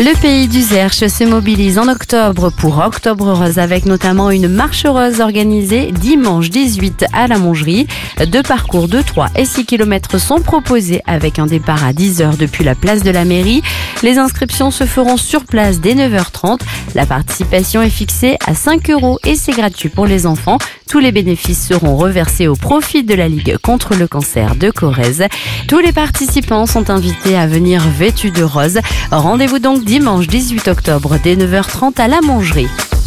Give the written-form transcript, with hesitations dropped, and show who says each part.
Speaker 1: Le pays du Zerche se mobilise en octobre pour Octobre Rose avec notamment une marche rose organisée dimanche 18 à la Mongerie. 2 parcours de 3 et 6 km sont proposés avec un départ à 10h depuis la place de la mairie. Les inscriptions se feront sur place dès 9h30. La participation est fixée à 5 € et c'est gratuit pour les enfants. Tous les bénéfices seront reversés au profit de la Ligue contre le cancer de Corrèze. Tous les participants sont invités à venir vêtus de rose. Rendez-vous donc dimanche 18 octobre dès 9h30 à la Mongerie.